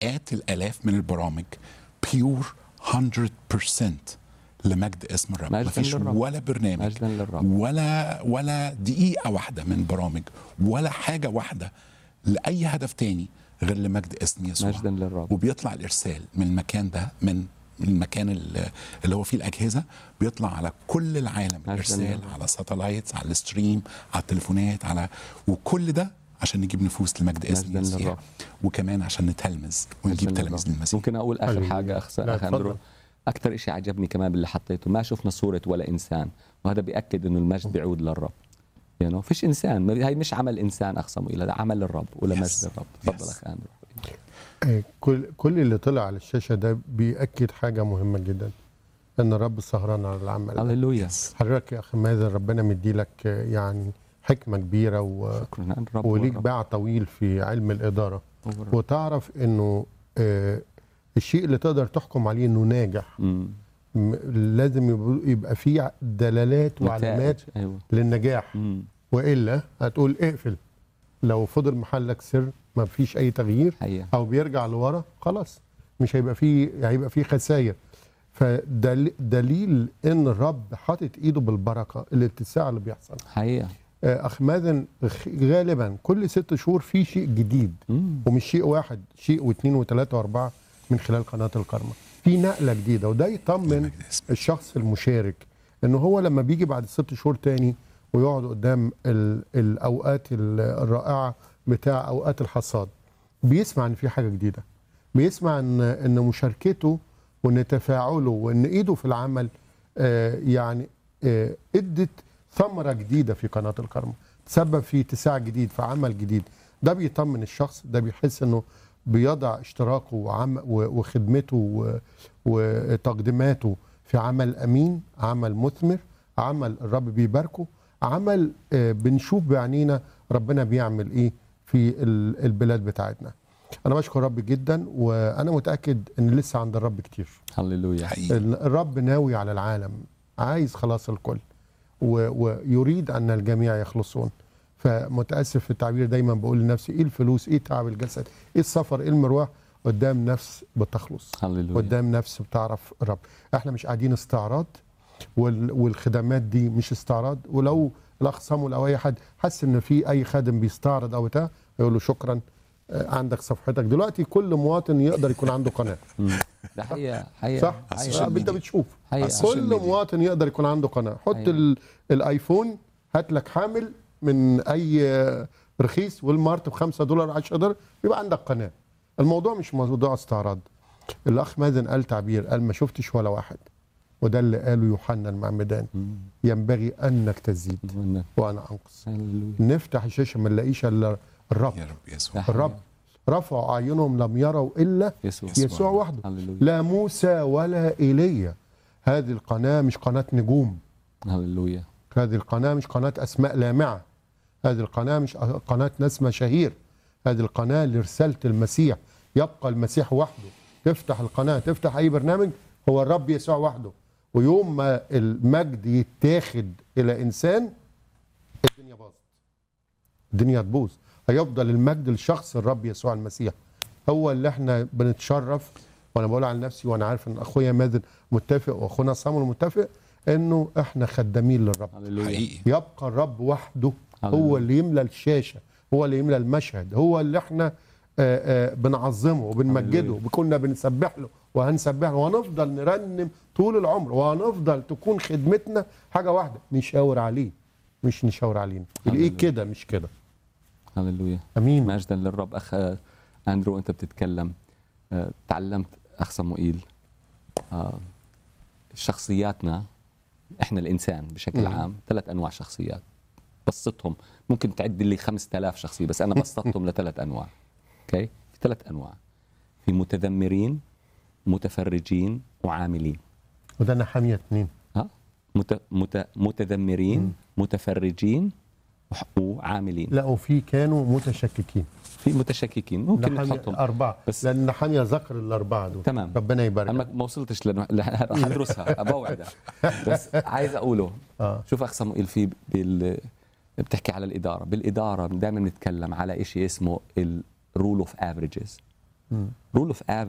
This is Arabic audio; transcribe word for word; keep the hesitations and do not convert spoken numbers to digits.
مئات الالاف من البرامج بيور مية بالمية لمجد اسم الرب. مجداً مفيش للرب. ولا برنامج مجداً للرب. ولا ولا دقيقه واحده من برامج ولا حاجه واحده لاي هدف تاني غير لمجد اسم يسوع. مجداً للرب. وبيطلع الارسال من المكان ده، من المكان اللي هو فيه الاجهزه، بيطلع على كل العالم الارسال، على ساتلايتس، على الستريم، على التليفونات، على وكل ده عشان نجيب نفوس لمجد اسم المسيح، وكمان عشان نتلمذ ونجيب تلاميذ للمسيح. ممكن اقول اخر حاجه اخ اندرو؟ اكثر شيء عجبني كمان باللي حطيته، ما شفنا صوره ولا انسان، وهذا بياكد انه المجد بيعود للرب. يعني ما فيش انسان، هاي مش عمل انسان اخ صموئيل، هذا عمل الرب ولا مجد الرب. تفضل اخ اندرو. كل كل اللي طلع على الشاشه ده بياكد حاجه مهمه جدا، ان الرب سهران على العمل. هللويا. حضرتك يا اخي مازن ربنا مدي لك يعني حكمه كبيره و... وليك باع طويل في علم الاداره، وتعرف انه آه الشيء اللي تقدر تحكم عليه انه ناجح م. لازم يبقى فيه دلالات وعلامات أيوة. للنجاح م. والا هتقول اقفل. لو فضل محلك سر ما فيش اي تغيير حقيقة. او بيرجع لورا خلاص مش هيبقى فيه، هيبقى فيه خسائر. فدليل ان الرب حاطط ايده بالبركه الاتساع اللي بيحصل حقيقه. اخ مازن غالبا كل ست شهور في شيء جديد مم. ومش شيء واحد، شيء واثنين وثلاثه واربعه من خلال قناه الكرمة، في نقله جديده. وده يطمن الشخص المشارك انه هو لما بيجي بعد ست شهور تاني ويقعد قدام الاوقات الرائعه بتاع اوقات الحصاد، بيسمع ان في حاجه جديده، بيسمع ان ان مشاركته وان تفاعله وان ايده في العمل آه يعني آه ادت ثمره جديده في قناه الكرمة، تسبب في اتساع جديد، في عمل جديد. ده بيطمن الشخص، ده بيحس انه بيضع اشتراكه وعم وخدمته وتقديماته في عمل امين، عمل مثمر، عمل الرب بيباركه، عمل آه بنشوف بعينينا ربنا بيعمل ايه في البلاد بتاعتنا. أنا بشكر الرب جدا، وأنا متأكد إن لسه عند الرب كتير. هللويا. الرب ناوي على العالم، عايز خلاص الكل، ويريد أن الجميع يخلصون. فمتأسف في التعبير، دايما بقول لنفسي إيه الفلوس، إيه تعب الجسد، إيه السفر، إيه المروح قدام نفس بتخلص. هللويا. قدام نفس بتعرف الرب. إحنا مش قاعدين استعراض، والخدمات دي مش استعراض. ولو الأخ صامويل أو أي حد حس إن في أي خادم بيستعرض أو بتاع، يقول له شكرا، عندك صفحتك دلوقتي. كل مواطن يقدر يكون عنده قناه. ده حقيقه حقيقه صح. حقيقة. انت بتشوف حقيقة. كل مواطن يقدر يكون عنده قناه. حط الايفون، هات لك حامل من اي رخيص والمارت ب خمسة دولار عشرة دولار، يبقى عندك قناه. الموضوع مش موضوع استعراض. الاخ مازن قال تعبير، قال ما شفتش ولا واحد، وده اللي قاله يوحنا المعمدان، ينبغي انك تزيد وانا انقص. نفتح الشاشه ما نلاقيش الا الرب. يا رب يسوع. الرب رفعوا اعينهم لم يروا الا يسوع, يسوع وحده. هللويا. لا موسى ولا ايليا. هذه القناه مش قناه نجوم. هللويا. هذه القناه مش قناه اسماء لامعه. هذه القناه مش قناه ناس مشاهير. هذه القناه لرساله المسيح. يبقى المسيح وحده. تفتح القناه، تفتح اي برنامج، هو الرب يسوع وحده. ويوم ما المجد يتاخد الى انسان، الدنيا باظت، الدنيا تبوظ. هيفضل المجد لشخص الرب يسوع المسيح، هو اللي احنا بنتشرف. وانا بقول على نفسي، وانا عارف ان اخويا مازن متفق واخونا صامويل متفق، انه احنا خدامين للرب. حقيقي. يبقى الرب وحده هو اللي يملى الشاشه، هو اللي يملى المشهد، هو اللي احنا آآ آآ بنعظمه وبنمجده، وكنا بنسبح له وهنسبح له، وهنفضل نرنم طول العمر، وهنفضل تكون خدمتنا حاجه واحده، نشاور عليه مش نشاور علينا. الايه كده مش كده. هللويا. امين. مجدا للرب. اخ اندرو انت بتتكلم، أه تعلمت اخ صموئيل أه شخصياتنا احنا الانسان بشكل عام ثلاث انواع شخصيات، بسطهم ممكن تعد لي خمسة آلاف شخصيه، بس انا بسطتهم لثلاث انواع. اوكي، في ثلاث انواع، في متذمرين، متفرجين، وعاملين. وده نحمية اثنين. ها مت... مت... متذمرين م. متفرجين وعاملين. لا، وفي كانوا متشككين. في متشككين ممكن نحطهم أربعة، بس لأن نحمية ذكر الأربعة دول. تمام. ربنا يبارك. أنا ما وصلتش لأنه رح أدرسها أبوعدها، بس عايز أقوله. آه. شوف أخ صموئيل، في بال... بتحكي على الإدارة. بالإدارة دائما نتكلم على إشي اسمه الرول اوف افريجز. رول اوف